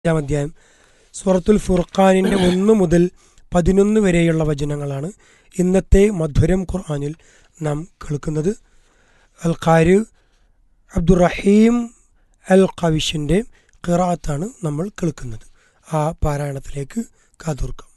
അധ്യായം സൂറത്തുൽ ഫുർഖാനിൻ്റെ 1 മുതൽ 11 വരെയുള്ള വചനങ്ങളാണ് ഇന്നത്തെ മധുരം ഖുർആനിൽ നാം കേൾക്കുന്നത്. അൽ ഖാരി അബ്ദുറഹീം അൽ ഖവിഷിൻ്റെ ഖിറാഅത്താണ് നമ്മൾ കേൾക്കുന്നത്. ആ പാരായണത്തിലേക്ക് കാതോർക്കാം.